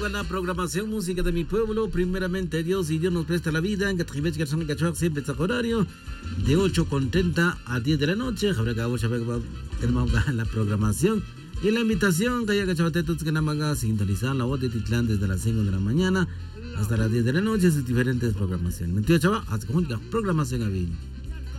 con la programación música de mi pueblo. Primeramente Dios y Dios nos presta la vida. En siempre está horario de 8:30 a 10 de la noche. Tenemos la programación y la invitación que que sintonizar la voz de Titlán desde las 5 de la mañana hasta las 10 de la noche. Sus diferentes programaciones. Mentira, chaval, hasta que programación a